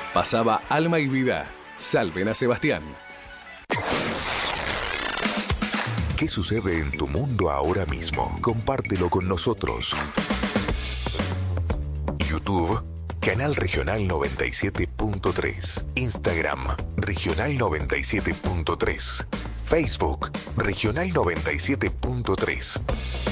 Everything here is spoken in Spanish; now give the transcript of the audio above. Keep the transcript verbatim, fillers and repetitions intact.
Pasaba Alma y Vida. Salven a Sebastián. ¿Qué sucede en tu mundo ahora mismo? Compártelo con nosotros. YouTube, Canal Regional noventa y siete punto tres. Instagram, Regional noventa y siete punto tres. Facebook, Regional noventa y siete punto tres.